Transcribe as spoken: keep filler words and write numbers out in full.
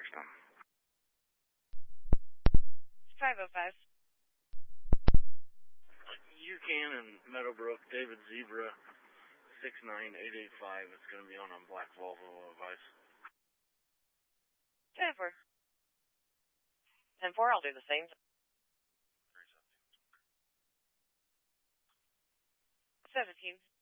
system. five oh five. UCAN and Meadowbrook, David Zebra, six nine eight eight five. It's going to be on a black Volvo advice. ten four. ten four, I'll do the same. seventeen.